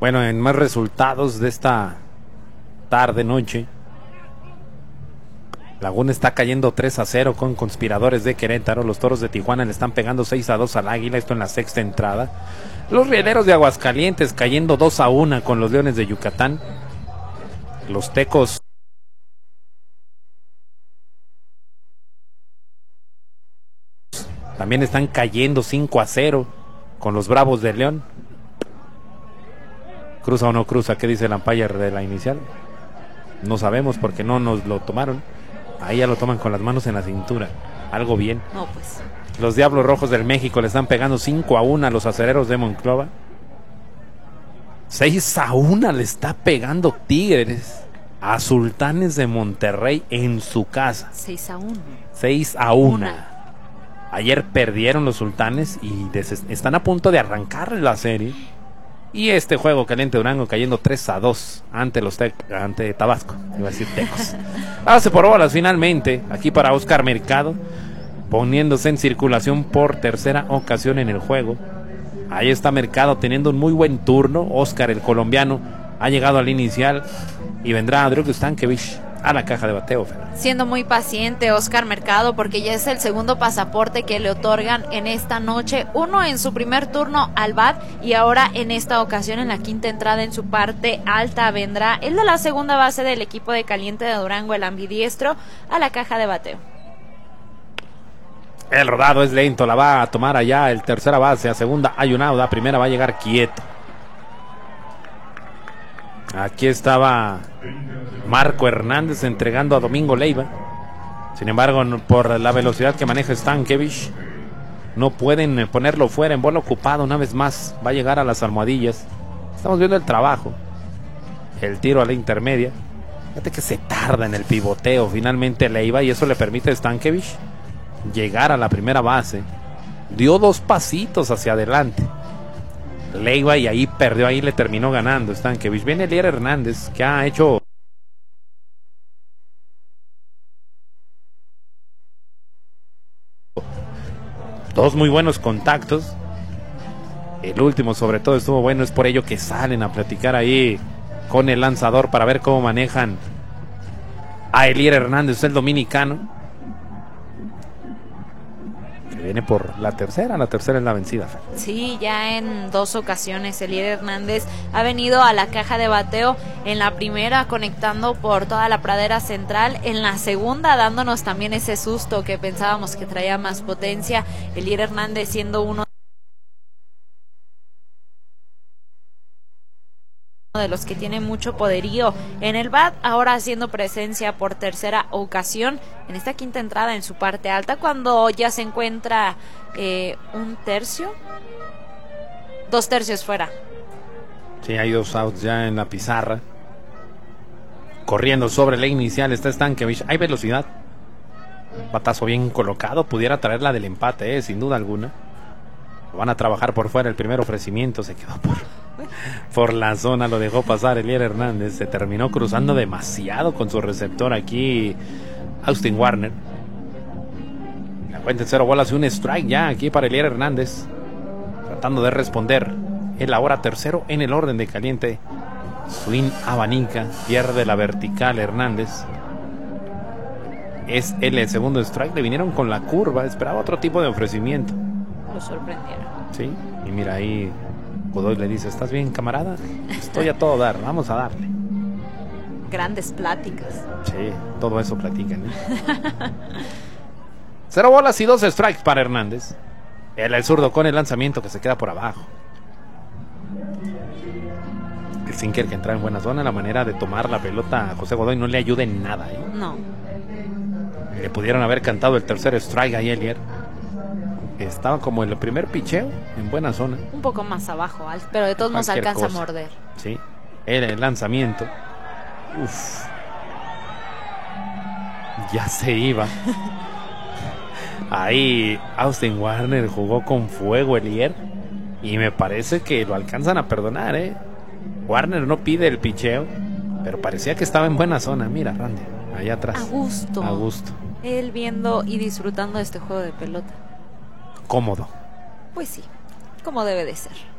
Bueno, en más resultados de esta tarde-noche, Laguna está cayendo 3-0 con Conspiradores de Querétaro. Los Toros de Tijuana le están pegando 6-2 al Águila, esto en la sexta entrada. Los Rieleros de Aguascalientes cayendo 2-1 con los Leones de Yucatán. Los Tecos también están cayendo 5-0 con los Bravos de León. ¿Cruza o no cruza? ¿Qué dice el umpire de la inicial? No sabemos porque no nos lo tomaron. Ahí ya lo toman con las manos en la cintura. Algo bien. No, pues. Los Diablos Rojos del México le están pegando 5-1 a los Acereros de Monclova. 6-1 le está pegando Tigres a Sultanes de Monterrey en su casa. 6-1. 6-1. Ayer perdieron los Sultanes y están a punto de arrancar la serie. Y este juego caliente Durango cayendo 3-2 ante Tabasco. Iba a decir Tecos. Base por bolas finalmente. Aquí para Oscar Mercado. Poniéndose en circulación por tercera ocasión en el juego. Ahí está Mercado teniendo un muy buen turno. Oscar, el colombiano, ha llegado al inicial. Y vendrá Drew Stankiewicz a la caja de bateo. Siendo muy paciente Oscar Mercado, porque ya es el segundo pasaporte que le otorgan en esta noche. Uno en su primer turno al bat y ahora en esta ocasión en la quinta entrada en su parte alta vendrá el de la segunda base del equipo de Caliente de Durango, el ambidiestro, a la caja de bateo. El rodado es lento, la va a tomar allá el tercera base, a segunda hay un out, a primera va a llegar quieto. Aquí estaba Marco Hernández entregando a Domingo Leiva. Sin embargo, por la velocidad que maneja Stankiewicz, no pueden ponerlo fuera en bola ocupada una vez más. Va a llegar a las almohadillas. Estamos viendo el trabajo. El tiro a la intermedia. Fíjate que se tarda en el pivoteo finalmente Leiva y eso le permite a Stankiewicz llegar a la primera base. Dio 2 pasitos hacia adelante Leiva y ahí perdió, ahí le terminó ganando Stankiewicz. Viene Elier Hernández, que ha hecho dos muy buenos contactos. El último sobre todo estuvo bueno, es por ello que salen a platicar ahí con el lanzador para ver cómo manejan a Elier Hernández, el dominicano. Viene por la tercera es la vencida. Sí, ya en 2 ocasiones Elier Hernández ha venido a la caja de bateo. En la primera conectando por toda la pradera central, en la segunda dándonos también ese susto que pensábamos que traía más potencia. Elier Hernández siendo uno de los que tiene mucho poderío en el bat, ahora haciendo presencia por tercera ocasión en esta quinta entrada en su parte alta, cuando ya se encuentra 2 tercios fuera. Sí, hay 2 outs ya en la pizarra. Corriendo sobre la inicial está Stankiewicz, hay velocidad, batazo bien colocado, pudiera traer la del empate, sin duda alguna. Van a trabajar por fuera, el primer ofrecimiento se quedó por la zona, lo dejó pasar Elier Hernández, se terminó cruzando demasiado con su receptor aquí Austin Warner. La cuenta en 0 bolas y un strike ya aquí para Elier Hernández, tratando de responder el ahora tercero en el orden de Caliente. Swing abanica, pierde la vertical Hernández, es el segundo strike, le vinieron con la curva, esperaba otro tipo de ofrecimiento, lo sorprendieron. Sí, y mira ahí Godoy le dice: ¿estás bien, camarada? Estoy a todo dar, vamos a darle. Grandes pláticas. Sí, todo eso platican, 0 bolas y 2 strikes para Hernández. El zurdo con el lanzamiento que se queda por abajo. El sinker que entra en buena zona, la manera de tomar la pelota a José Godoy no le ayuda en nada, No. Le pudieron haber cantado el tercer strike a Elier. Estaba como el primer picheo en buena zona. Un poco más abajo, pero de todos modos alcanza a morder. Sí, el lanzamiento. Uf. Ya se iba. Ahí Austin Warner jugó con fuego Elier. Y me parece que lo alcanzan a perdonar, Warner no pide el picheo, pero parecía que estaba en buena zona. Mira, Randy, allá atrás. A gusto. A gusto. Él viendo y disfrutando de este juego de pelota. Cómodo. Pues sí, como debe de ser.